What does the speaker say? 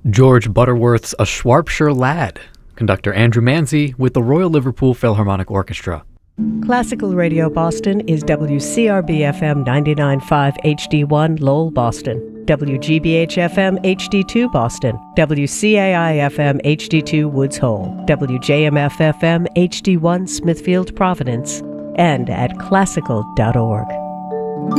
George Butterworth's A Shropshire Lad, conductor Andrew Manzi with the Royal Liverpool Philharmonic Orchestra. Classical Radio Boston is WCRB-FM 99.5 HD1 Lowell, Boston, WGBH-FM HD2 Boston, WCAI-FM HD2 Woods Hole, WJMF-FM HD1 Smithfield, Providence, and at classical.org.